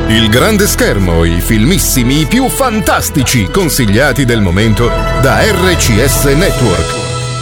Il grande schermo, i filmissimi, i più fantastici consigliati del momento da RCS Network.